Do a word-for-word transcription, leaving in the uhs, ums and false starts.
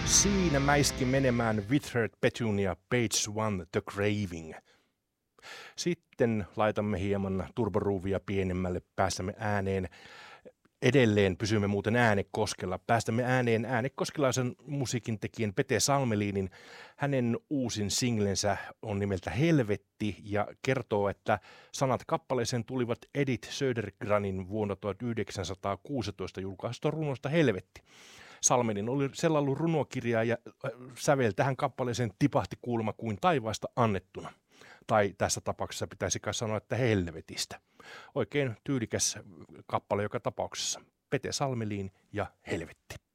Siinä mäiski menemään Withered Petunia, Page One, The Craving. Sitten laitamme hieman turboruuvia pienemmälle, päästämme ääneen. Edelleen pysymme muuten Äänekoskella. Päästämme ääneen äänekoskelaisen musiikintekijän Pete Salmelinin. Hänen uusin singlensä on nimeltä Helvetti ja kertoo, että sanat kappaleeseen tulivat Edith Södergranin vuonna tuhatyhdeksänsataakuusitoista julkaistusta runosta Helvetti. Salmelin oli sellallut runokirjaa ja sävel tähän kappaleeseen tipahti kuulemma kuin taivaasta annettuna. Tai tässä tapauksessa pitäisi kai sanoa, että helvetistä. Oikein tyylikäs kappale joka tapauksessa. Pete Salmelin ja Helvetti.